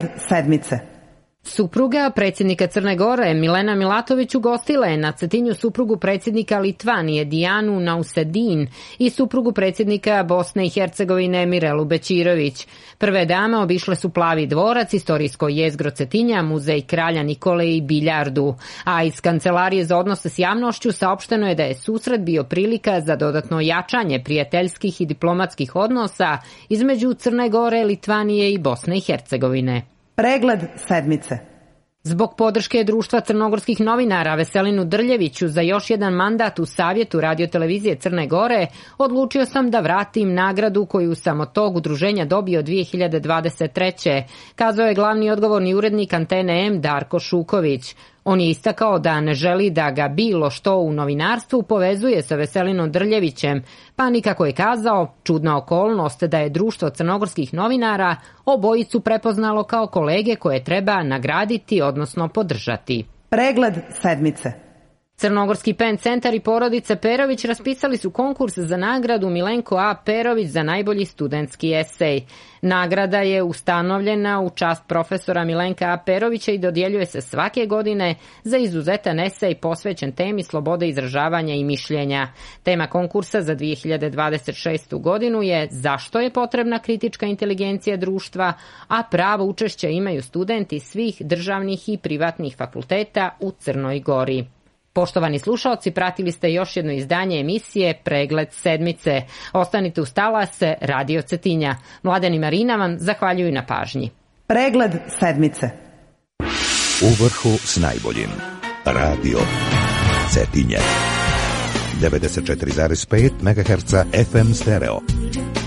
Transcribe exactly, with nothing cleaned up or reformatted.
sedmice. Supruga predsjednika Crne Gore Milena Milatović ugostila je na Cetinju suprugu predsjednika Litvanije Dijanu Nausedin i suprugu predsjednika Bosne i Hercegovine Mirelu Bećirović. Prve dame obišle su Plavi dvorac, istorijsko jezgro Cetinja, muzej kralja Nikole i biljardu. A iz Kancelarije za odnose s javnošću saopšteno je da je susret bio prilika za dodatno jačanje prijateljskih i diplomatskih odnosa između Crne Gore, Litvanije i Bosne i Hercegovine. Pregled sedmice. Zbog podrške Društva crnogorskih novinara Veselinu Drljeviću za još jedan mandat u Savjetu radiotelevizije Crne Gore, odlučio sam da vratim nagradu koju sam od tog udruženja dobio dvije hiljade dvadeset treće, kazao je glavni odgovorni urednik Antene M Darko Šuković. On je istakao da ne želi da ga bilo što u novinarstvu povezuje sa Veselinom Drljevićem, pa nikako je kazao, čudna okolnost da je Društvo crnogorskih novinara obojicu prepoznalo kao kolege koje treba nagraditi, odnosno podržati. Pregled sedmice. Crnogorski Pen centar i porodice Perović raspisali su konkurs za nagradu Milenko A. Perović za najbolji studentski esej. Nagrada je ustanovljena u čast profesora Milenka A. Perovića i dodjeljuje se svake godine za izuzetan esej posvećen temi slobode izražavanja i mišljenja. Tema konkursa za dvije hiljade dvadeset šestu godinu je zašto je potrebna kritička inteligencija društva, a pravo učešća imaju studenti svih državnih i privatnih fakulteta u Crnoj Gori. Poštovani slušaoci, pratili ste još jedno izdanje emisije Pregled sedmice. Ostanite uz talase Radio Cetinja. Mladen i Marina vam zahvaljuju na pažnji. Pregled sedmice. U vrhu s najboljim. Radio Cetinje. devedeset četiri zarez pet megaherca F M stereo.